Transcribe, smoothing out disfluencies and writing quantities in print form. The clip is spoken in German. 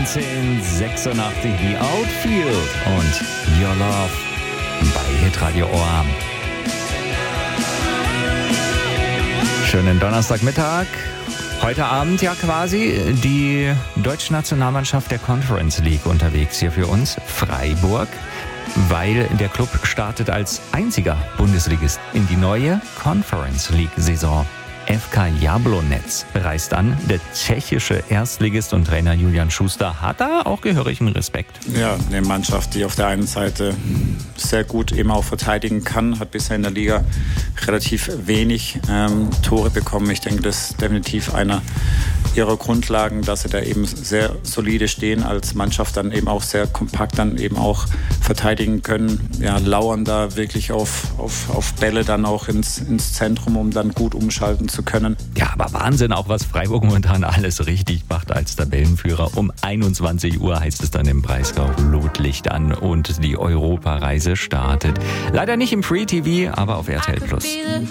1986 The Outfield und Your Love bei Hitradio Ohr. Schönen Donnerstagmittag. Heute Abend ja quasi die deutsche Nationalmannschaft der Conference League unterwegs hier für uns. Freiburg, weil der Club startet als einziger Bundesligist in die neue Conference League-Saison. FK Jablonec reist an. Der tschechische Erstligist und Trainer Julian Schuster hat da auch gehörigen Respekt. Ja, eine Mannschaft, die auf der einen Seite sehr gut eben auch verteidigen kann, hat bisher in der Liga relativ wenig Tore bekommen. Ich denke, das ist definitiv einer ihrer Grundlagen, dass sie da eben sehr solide stehen als Mannschaft, dann eben auch sehr kompakt dann eben auch verteidigen können. Ja, lauern da wirklich auf Bälle dann auch ins Zentrum, um dann gut umschalten zu können. Ja, aber Wahnsinn auch, was Freiburg momentan alles richtig macht als Tabellenführer. Um 21 Uhr heißt es dann im Breisgau Flutlicht an und die Europareise startet. Leider nicht im Free TV, aber auf RTL Plus.